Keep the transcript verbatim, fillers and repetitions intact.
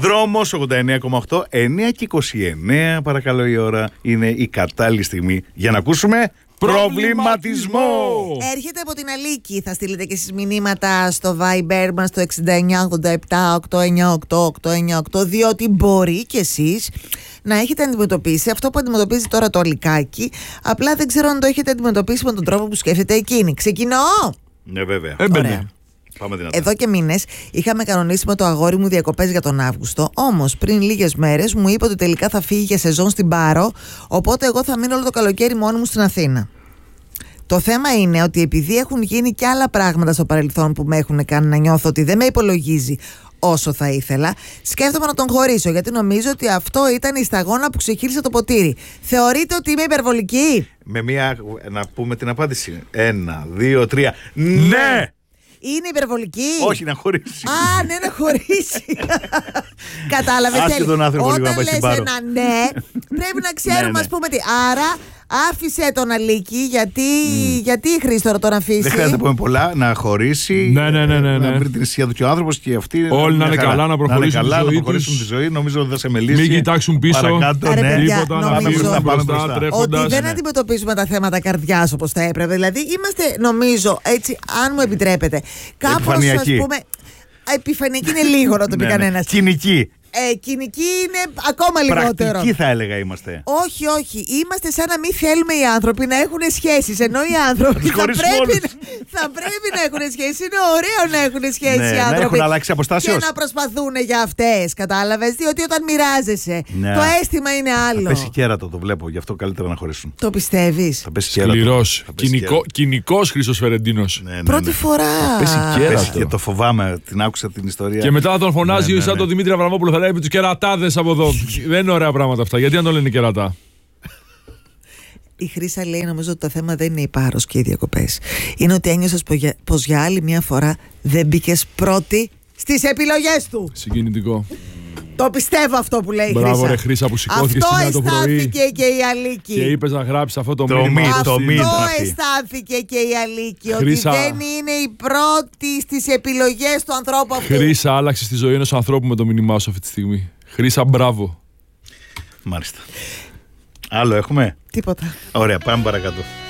Δρόμος ογδόντα εννέα κόμμα οκτώ, εννέα και είκοσι εννέα, παρακαλώ η ώρα. Είναι η κατάλληλη στιγμή για να ακούσουμε προβληματισμό. Έρχεται από την Αλίκη. Θα στείλετε και εσείς μηνύματα στο Viber μας στο εξήντα εννέα ογδόντα επτά οκτακόσια ενενήντα οκτώ οκτακόσια ενενήντα οκτώ, διότι μπορεί και εσείς να έχετε αντιμετωπίσει αυτό που αντιμετωπίζει τώρα το Αλικάκι. Απλά δεν ξέρω αν το έχετε αντιμετωπίσει με τον τρόπο που σκέφτεται εκείνη. Ξεκινώ! Ναι, βέβαια. Ωραία. Εδώ και μήνες είχαμε κανονίσει με το αγόρι μου διακοπές για τον Αύγουστο. Όμως πριν λίγες μέρες μου είπε ότι τελικά θα φύγει για σεζόν στην Πάρο. Οπότε εγώ θα μείνω όλο το καλοκαίρι μόνη μου στην Αθήνα. Το θέμα είναι ότι επειδή έχουν γίνει και άλλα πράγματα στο παρελθόν που με έχουν κάνει να νιώθω ότι δεν με υπολογίζει όσο θα ήθελα, σκέφτομαι να τον χωρίσω, γιατί νομίζω ότι αυτό ήταν η σταγόνα που ξεχύλισε το ποτήρι. Θεωρείτε ότι είμαι υπερβολική? Με μία, να πούμε την απάντηση. Ένα, δύο, τρία. Ναι! Είναι υπερβολική. Όχι, να χωρίσει. Α, ναι, να χωρίσει. Κατάλαβε. Άσκε τον άνθρωπο Όταν λίγο να πάει στην Πάρο. ένα ναι, πρέπει να ξέρουμε, Ναι, ναι. ας πούμε τι. Άρα, άφησε τον Αλίκη, γιατί, γιατί η Χρήση τώρα τον αφήσει. Δεν χρειάζεται να πούμε πολλά, να χωρίσει. Ναι, ναι, ναι, ναι, ναι. Να βρει την ησυχία του και ο άνθρωπος και αυτοί. Όλοι να είναι χαρά. καλά, να προχωρήσουν να είναι καλά, τη ζωή να προχωρήσουν τους. τη ζωή. Νομίζω ότι θα σε μελήσει. Μην κοιτάξουν πίσω. Παρακάτω, Άρα, ναι. παιδιά, Τίποτα, να νομίζω φύγουν μπροστά, μπροστά, μπροστά. τρέχοντας. Ότι δεν ναι. αντιμετωπίζουμε τα θέματα καρδιάς όπως θα έπρεπε. Δηλαδή, είμαστε, νομίζω, έτσι, αν μου επιτρέπετε, κάπως, ας Επιφανειακοί. πούμε. Επιφανειακή είναι λίγο να το πει Ναι, ναι. κανένας. Κοινική. Ε, κοινική είναι ακόμα λιγότερο. Πρακτική θα έλεγα είμαστε. Όχι, όχι. Είμαστε σαν να μην θέλουμε οι άνθρωποι να έχουν σχέσεις. Ενώ οι άνθρωποι τους θα χωρίσουμε πρέπει, όλους. θα πρέπει να έχουν σχέσεις. Είναι ωραίο να έχουν σχέσεις Ναι, οι να άνθρωποι. έχουν αλλάξει αποστάσεως. Και να προσπαθούν για αυτές. Κατάλαβες? Διότι όταν μοιράζεσαι, Ναι. το αίσθημα είναι άλλο. Θα πέσει κέρατο, το βλέπω. Γι' αυτό καλύτερα να χωρίσουν. Το πιστεύεις? Θα πέσει κέρατο. Σκληρός. Θα πέσει Κοινικό, κέρατο. κοινικός Χρήστος Φερεντίνος. Ναι, ναι, Πρώτη ναι. φορά. πέσει Θα κέρατο. πέσει και το φοβάμαι. Την άκουσα την ιστορία. Και μετά θα τον φωνάζει Ναι, ναι, σαν ναι. τον Δημήτρη Αβραμόπουλο, θα λέει με τους κερατάδες από εδώ. Δεν είναι ωραία πράγματα αυτά. Γιατί να το λένε κερατά? Η Χρύσα λέει, νομίζω ότι το θέμα δεν είναι η Πάρος και οι διακοπές. Είναι ότι ένιωσες πω για- πως για άλλη μια φορά δεν μπήκες πρώτη στις επιλογές του. Συγκινητικό. Το πιστεύω αυτό που λέει η Μπράβο, Χρύσα. ρε Χρύσα, που σηκώθηκε Αυτό σήμερα το πρωί αισθάνθηκε και η Αλίκη. και είπες να γράψεις αυτό το Το μήνυμα. μη, αυτή. το μη. Αυτό ήταν αυτή. αισθάνθηκε και η Αλίκη. Χρύσα. Ότι δεν είναι η πρώτη στις επιλογές του ανθρώπου αυτού. Χρύσα, άλλαξε τη ζωή ενός ανθρώπου με το μήνυμά σου αυτή τη στιγμή. Χρύσα, μπράβο. Μάλιστα. Άλλο έχουμε. Τίποτα. Ωραία, πάμε παρακάτω.